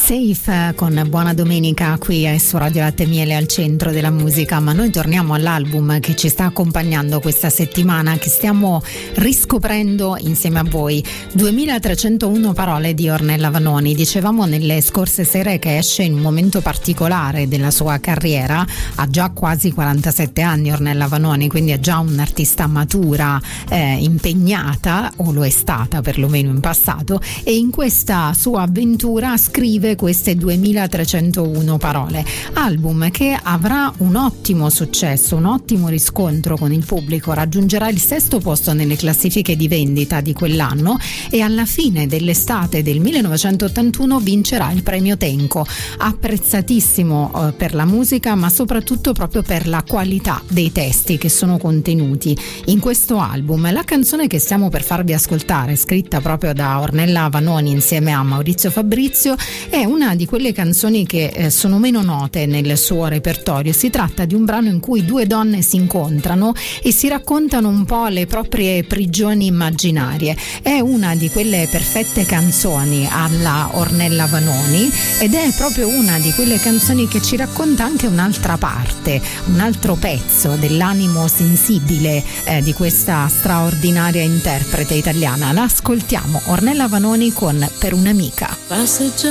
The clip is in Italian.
Safe con Buona Domenica qui su Radio Latte e Miele al centro della musica, ma noi torniamo all'album che ci sta accompagnando questa settimana, che stiamo riscoprendo insieme a voi. 2301 parole di Ornella Vanoni. Dicevamo nelle scorse sere che esce in un momento particolare della sua carriera, ha già quasi 47 anni Ornella Vanoni, quindi è già un'artista matura, impegnata, o lo è stata perlomeno in passato, e in questa sua avventura scrive queste 2301 parole, album che avrà un ottimo successo, un ottimo riscontro con il pubblico, raggiungerà il 6° posto nelle classifiche di vendita di quell'anno e alla fine dell'estate del 1981 vincerà il premio Tenco, apprezzatissimo per la musica, ma soprattutto proprio per la qualità dei testi che sono contenuti in questo album. La canzone che stiamo per farvi ascoltare, scritta proprio da Ornella Vanoni insieme a Maurizio Fabrizio, è una di quelle canzoni che sono meno note nel suo repertorio. Si tratta di un brano in cui due donne si incontrano e si raccontano un po' le proprie prigioni immaginarie. È una di quelle perfette canzoni alla Ornella Vanoni ed è proprio una di quelle canzoni che ci racconta anche un'altra parte, un altro pezzo dell'animo sensibile di questa straordinaria interprete italiana. La ascoltiamo, Ornella Vanoni con Per un'amica.